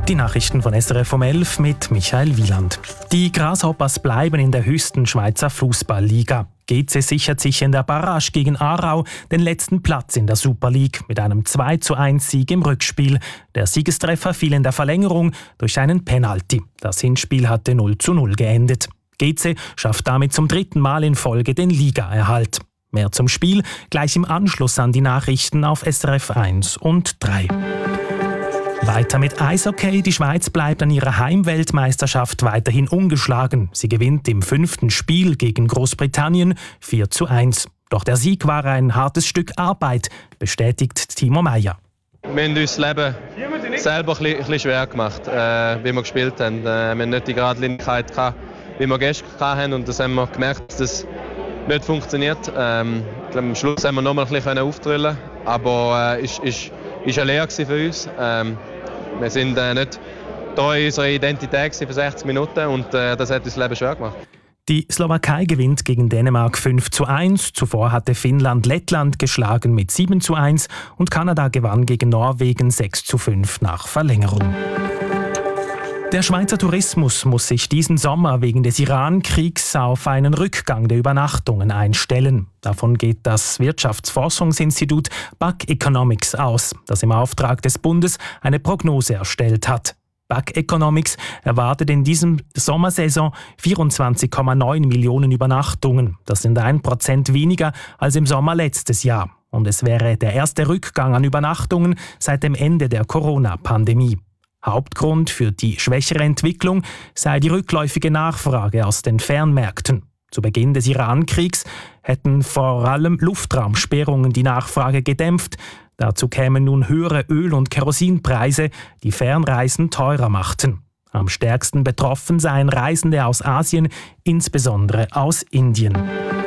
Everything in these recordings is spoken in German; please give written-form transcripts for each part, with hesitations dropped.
Die Nachrichten von SRF um 11 mit Michael Wieland. Die Grasshoppers bleiben in der höchsten Schweizer Fußballliga. GC sichert sich in der Barrage gegen Aarau den letzten Platz in der Super League mit einem 2:1 Sieg im Rückspiel. Der Siegestreffer fiel in der Verlängerung durch einen Penalty. Das Hinspiel hatte 0:0 geendet. GC schafft damit zum 3. Mal in Folge den Ligaerhalt. Mehr zum Spiel gleich im Anschluss an die Nachrichten auf SRF 1 und 3. Weiter mit Eishockey. Die Schweiz bleibt an ihrer Heimweltmeisterschaft weiterhin ungeschlagen. Sie gewinnt im 5. Spiel gegen Großbritannien 4:1. Doch der Sieg war ein hartes Stück Arbeit, bestätigt Timo Meyer. Wir haben uns das Leben selber ein bisschen schwer gemacht, wie wir gespielt haben. Wir haben nicht die Geradlinigkeit gehabt, wie wir gestern hatten. Und das haben wir gemerkt, dass das nicht funktioniert. Am Schluss haben wir noch mal ein bisschen aufdrüllen, aber es war eine Lehre für uns. Wir sind nicht treu unserer Identität für 60 Minuten und das hat uns das Leben schwer gemacht. Die Slowakei gewinnt gegen Dänemark 5:1. Zuvor hatte Finnland Lettland geschlagen mit 7:1 und Kanada gewann gegen Norwegen 6:5 nach Verlängerung. Der Schweizer Tourismus muss sich diesen Sommer wegen des Iran-Kriegs auf einen Rückgang der Übernachtungen einstellen. Davon geht das Wirtschaftsforschungsinstitut BAC Economics aus, das im Auftrag des Bundes eine Prognose erstellt hat. BAC Economics erwartet in diesem Sommersaison 24,9 Millionen Übernachtungen. Das sind 1% weniger als im Sommer letztes Jahr. Und es wäre der erste Rückgang an Übernachtungen seit dem Ende der Corona-Pandemie. Hauptgrund für die schwächere Entwicklung sei die rückläufige Nachfrage aus den Fernmärkten. Zu Beginn des Iran-Kriegs hätten vor allem Luftraumsperrungen die Nachfrage gedämpft. Dazu kämen nun höhere Öl- und Kerosinpreise, die Fernreisen teurer machten. Am stärksten betroffen seien Reisende aus Asien, insbesondere aus Indien.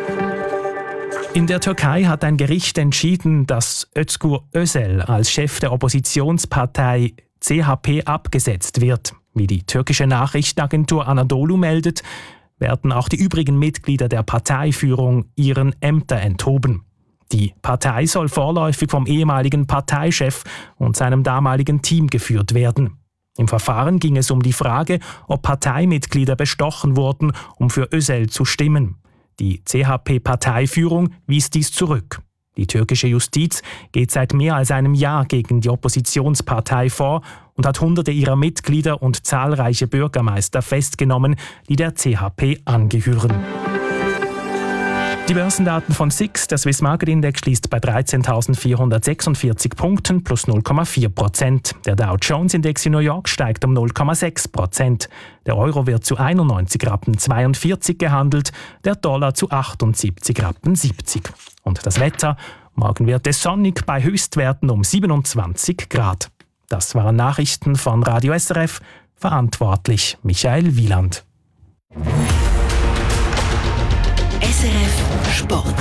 In der Türkei hat ein Gericht entschieden, dass Özgür Özel als Chef der Oppositionspartei CHP abgesetzt wird. Wie die türkische Nachrichtenagentur Anadolu meldet, werden auch die übrigen Mitglieder der Parteiführung ihren Ämter enthoben. Die Partei soll vorläufig vom ehemaligen Parteichef und seinem damaligen Team geführt werden. Im Verfahren ging es um die Frage, ob Parteimitglieder bestochen wurden, um für Özel zu stimmen. Die CHP-Parteiführung wies dies zurück. Die türkische Justiz geht seit mehr als einem Jahr gegen die Oppositionspartei vor und hat Hunderte ihrer Mitglieder und zahlreiche Bürgermeister festgenommen, die der CHP angehören. Die Börsendaten von SIX, der Swiss Market Index, schließt bei 13.446 Punkten plus 0,4%. Der Dow Jones Index in New York steigt um 0,6%. Der Euro wird zu 91,42 Rappen gehandelt, der Dollar zu 78,70 Rappen. Und das Wetter: Morgen wird es sonnig bei Höchstwerten um 27 Grad. Das waren Nachrichten von Radio SRF. Verantwortlich Michael Wieland. SRF Sport.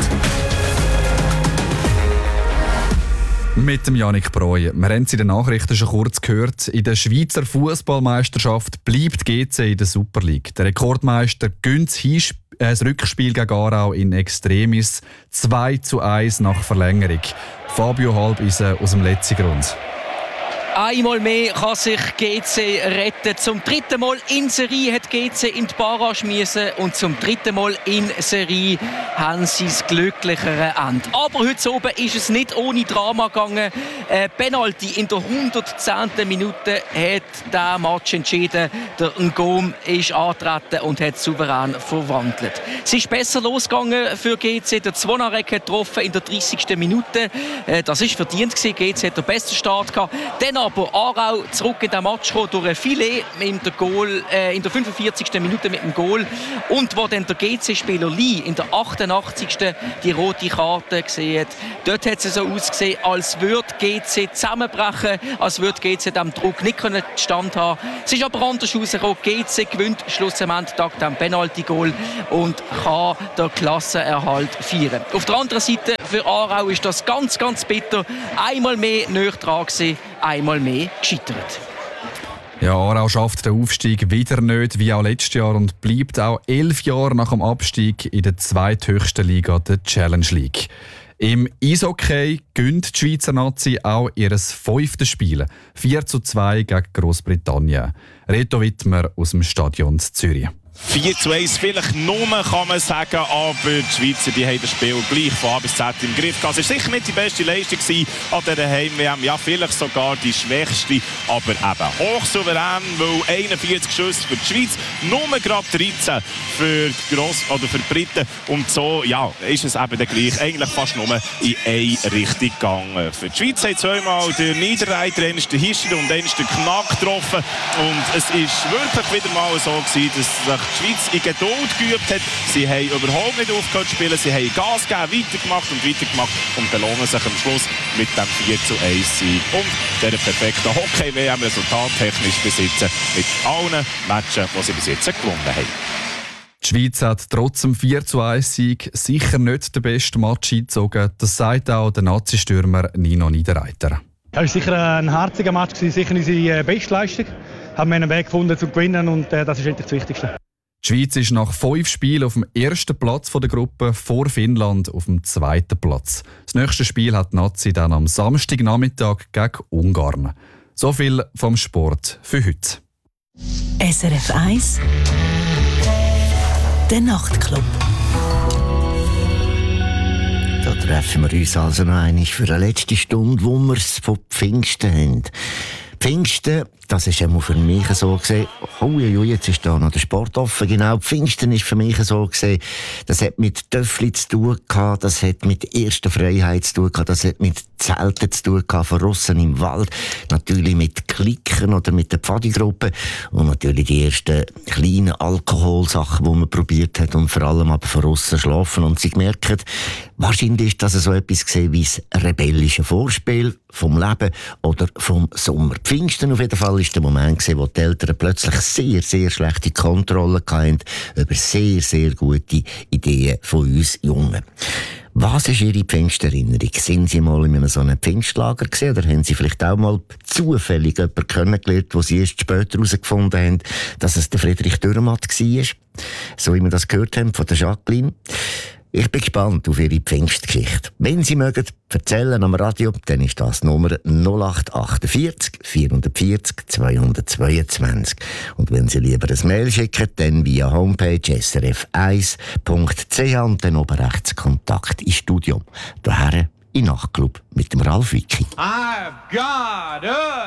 Mit dem Yannick Breuer. Wir haben es in den Nachrichten schon kurz gehört. In der Schweizer Fußballmeisterschaft bleibt GC in der Super League. Der Rekordmeister gönnt das Rückspiel gegen Aarau in Extremis 2:1 nach Verlängerung. Fabio Halbisen aus dem Letzigrund. Einmal mehr kann sich GC retten. Zum 3. Mal in Serie hat GC in die Barrage müssen und zum 3. Mal in Serie haben sie das glücklichere Ende. Aber heute oben ist es nicht ohne Drama gegangen. Penalty in der 110. Minute hat der Match entschieden. Der Ngom ist angetreten und hat souverän verwandelt. Es ist besser losgegangen für GC. Der Zvonarek hat getroffen in der 30. Minute. Das ist verdient gewesen. GC hat den besten Start gehabt. Dann aber Aarau zurück in den Match gekommen durch ein Filet in der 45. Minute mit dem Goal. Und wo dann der GC-Spieler Lee in der 88. die rote Karte gesehen hat, dort hat es so ausgesehen, als würde GC zusammenbrechen, als würde GC dem Druck nicht standhaben. Es ist aber anders rausgekommen. GC gewinnt schlussendlich dank dem Penalty-Goal und kann den Klassenerhalt feiern. Auf der anderen Seite für Aarau ist das ganz, ganz bitter. Einmal mehr näher dran gewesen, einmal mehr gescheitert. Ja, Aarau schafft den Aufstieg wieder nicht, wie auch letztes Jahr, und bleibt auch 11 Jahre nach dem Abstieg in der zweithöchsten Liga, der Challenge League. Im Eishockey gönnt die Schweizer Nazi auch ihr 5. Spiel. 4:2 gegen Großbritannien. Reto Wittmer aus dem Stadion Zürich. 4:1 vielleicht nur, kann man sagen, aber die Schweizer die haben das Spiel gleich von A bis Z im Griff gehabt. Es war sicher nicht die beste Leistung an dieser Heim-WM, ja vielleicht sogar die schwächste, aber eben hochsouverän, weil 41 Schüsse für die Schweiz, nur gerade 13 für die Briten und so ja, ist es eben gleich, eigentlich fast nur in eine Richtung gegangen. Für die Schweiz haben zweimal der Niederreiter, einmal der Hischer und einmal der Knack getroffen und es ist wirklich wieder mal so gewesen, dass sich die Schweiz in Geduld geübt hat. Sie haben überhaupt nicht aufgehört zu spielen. Sie haben Gas gegeben, weitergemacht und belohnen sich am Schluss mit dem 4:1-Sieg. Und dieser perfekten Hockey-WM resultattechnisch besitzen mit allen Matchen, die sie bis jetzt gewonnen haben. Die Schweiz hat trotz dem 4:1-Sieg sicher nicht den besten Match eingezogen. Das sagt auch der Nazi-Stürmer Nino Niederreiter. Ja, es war sicher ein herziger Match, sicher unsere Bestleistung. Haben wir einen Weg gefunden, zu gewinnen und das ist eigentlich das Wichtigste. Die Schweiz ist nach 5 Spielen auf dem 1. Platz der Gruppe, vor Finnland auf dem 2. Platz. Das nächste Spiel hat die Nazi dann am Samstagnachmittag gegen Ungarn. So viel vom Sport für heute. SRF 1 Der Nachtclub. Da treffen wir uns also noch einmal für eine letzte Stunde, wo wir es von Pfingsten haben. Pfingsten, das ist einmal für mich so gesehen. Jetzt ist da noch der Sport offen. Genau, Pfingsten ist für mich so gesehen. Das hat mit Töffli zu tun gehabt, das hat mit erster Freiheit zu tun gehabt, das hat mit Zelten zu tun gehabt, von Russen im Wald. Natürlich mit Klicken oder mit der Pfadi-Gruppe. Und natürlich die ersten kleinen Alkoholsachen, die man probiert hat. Und vor allem aber von Russen schlafen. Und sie gemerkt, wahrscheinlich ist das so etwas gesehen wie das rebellische Vorspiel vom Leben oder vom Sommer. Pfingsten auf jeden Fall ist der Moment gewesen, wo die Eltern plötzlich sehr, sehr schlechte Kontrolle hatten über sehr, sehr gute Ideen von uns Jungen. Was ist Ihre Pfingsterinnerung? Sind Sie mal in einem so einem Pfingstlager gewesen, oder haben Sie vielleicht auch mal zufällig jemanden kennengelernt, wo Sie erst später herausgefunden haben, dass es der Friedrich Dürrematt war? So wie wir das gehört haben von der Jacqueline. Ich bin gespannt auf Ihre Pfingstgeschichte. Wenn Sie mögen, erzählen am Radio, dann ist das Nummer 0848 440 222. Und wenn Sie lieber ein Mail schicken, dann via Homepage srf1.ch und dann oben rechts Kontakt ins Studio. Daher in Nachtclub mit dem Ralf Wicki. I've got a